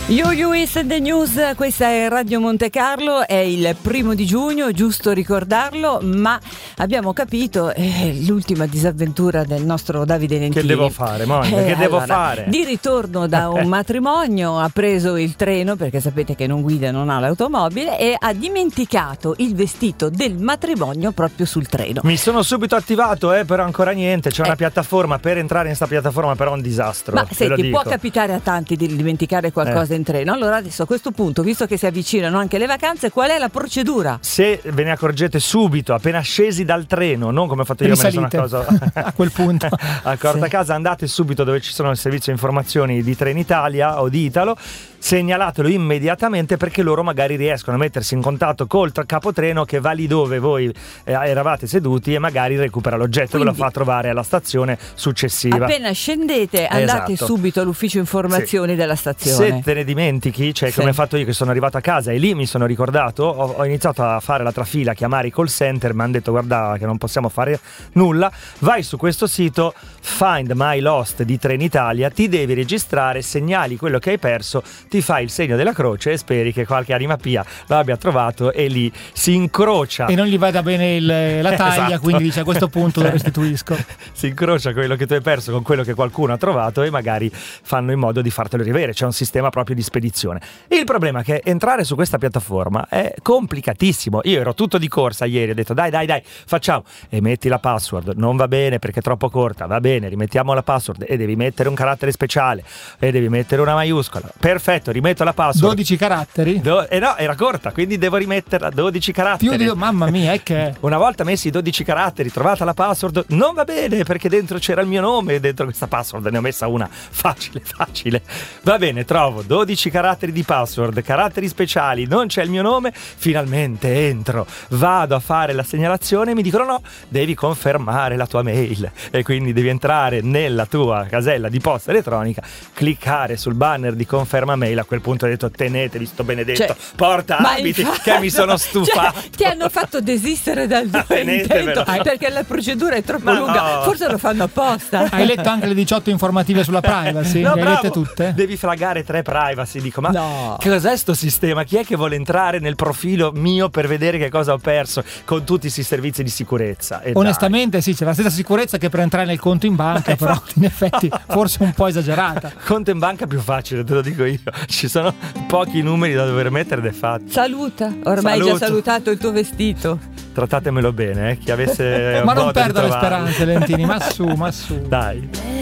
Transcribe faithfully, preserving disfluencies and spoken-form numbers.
You You is the News, questa è Radio Monte Carlo, è il primo di giugno, giusto ricordarlo, ma abbiamo capito eh, l'ultima disavventura del nostro Davide Lentini. Che devo fare, Monica? Eh, che devo allora, fare? Di ritorno da un matrimonio ha preso il treno, perché sapete che non guida, non ha l'automobile, e ha dimenticato il vestito del matrimonio proprio sul treno. Mi sono subito attivato, eh, però ancora niente, c'è Eh. una piattaforma, per entrare in sta piattaforma però è un disastro. Ma ve lo senti, dico. può capitare a tanti di dimenticare qualcosa Eh. in treno. Allora adesso a questo punto, visto che si avvicinano anche le vacanze, qual è la procedura? Se ve ne accorgete subito, appena scesi dal treno, non come ho fatto io, me ne sono Risalite. accorto A quel punto. accorta Sì. a casa, andate subito dove ci sono il servizio informazioni di Trenitalia o di Italo, segnalatelo immediatamente, perché loro magari riescono a mettersi in contatto col tra- capotreno che va lì dove voi eh, eravate seduti e magari recupera l'oggetto e ve lo Quindi- fa trovare alla stazione successiva. Appena scendete andate Esatto. subito all'ufficio informazioni della Se stazione. te ne dimentichi, cioè Sì. come ho fatto io che sono arrivato a casa e lì mi sono ricordato, ho, ho iniziato a fare la trafila, a chiamare i call center, mi hanno detto guarda che non possiamo fare nulla, vai su questo sito Find My Lost di Trenitalia, ti devi registrare, segnali quello che hai perso, ti fai il segno della croce e speri che qualche anima pia l'abbia trovato e lì si incrocia. E non gli vada bene il- la taglia, Esatto. quindi dice a questo punto lo restituisco. Si incrocia quello che tu hai perso con quello che qualcuno ha trovato e magari fanno in modo di fartelo riavere. C'è un sistema proprio di spedizione. Il problema è che entrare su questa piattaforma è complicatissimo. Io ero tutto di corsa ieri, ho detto dai dai dai facciamo, e metti la password, non va bene perché è troppo corta, va bene, rimettiamo la password e devi mettere un carattere speciale e devi mettere una maiuscola, perfetto, rimetto la password, dodici caratteri? Do- eh no, era corta, quindi devo rimetterla dodici caratteri. Più di... Mamma mia, è che... Una volta messi i dodici caratteri, trovata la password, non va bene perché dentro c'era il mio nome e dentro questa password ne ho messa una facile facile. Va bene, trovo dodici caratteri di password, caratteri speciali, non c'è il mio nome, finalmente entro, vado a fare la segnalazione e mi dicono no, devi confermare la tua mail e quindi devi entrare nella tua casella di posta elettronica, cliccare sul banner di conferma mail. A quel punto ho detto tenetevi sto benedetto Cioè, porta ma abiti infatti- che mi sono stufato. Cioè, ti hanno fatto desistere dal tuo Tenetevelo. intento perché la procedura è troppo Ma lunga, no. forse lo fanno apposta. Hai letto anche le diciotto informative sulla privacy? No, Le hai bravo. lette tutte? Devi flaggare tre privacy. Dico, ma No. che cos'è sto sistema? Chi è che vuole entrare nel profilo mio per vedere che cosa ho perso con tutti questi servizi di sicurezza? E Onestamente sì, c'è la stessa sicurezza che per entrare nel conto in banca, però in effetti forse un po' esagerata. dai, conto in banca più facile, te lo dico io. Ci sono pochi numeri da dover mettere ed è fatto. Saluta, ormai hai già Saluto. salutato il tuo vestito. Trattetemelo bene, eh. Chi avesse Ma non modo di perda le trovarlo. speranze, Lentini, ma su, ma su. Dai.